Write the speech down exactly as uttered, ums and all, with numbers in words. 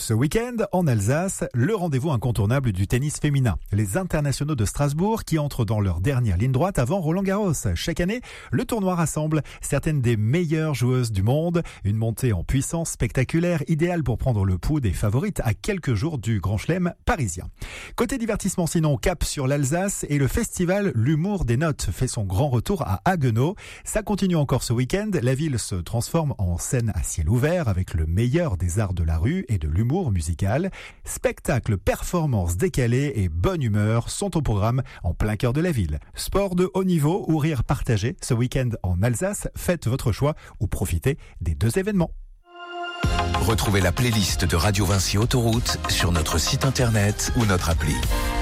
Ce week-end, en Alsace, le rendez-vous incontournable du tennis féminin. Les internationaux de Strasbourg qui entrent dans leur dernière ligne droite avant Roland-Garros. Chaque année, le tournoi rassemble certaines des meilleures joueuses du monde. Une montée en puissance spectaculaire, idéale pour prendre le pouls des favorites à quelques jours du Grand Chelem parisien. Côté divertissement sinon, cap sur l'Alsace et le festival L'Humour des Notes fait son grand retour à Haguenau. Ça continue encore ce week-end. La ville se transforme en scène à ciel ouvert avec le meilleur des arts de la rue et de l'humour musical. Spectacles, performances décalées et bonne humeur sont au programme en plein cœur de la ville. Sport de haut niveau ou rire partagé ce week-end en Alsace, faites votre choix ou profitez des deux événements. Retrouvez la playlist de Radio Vinci Autoroute sur notre site internet ou notre appli.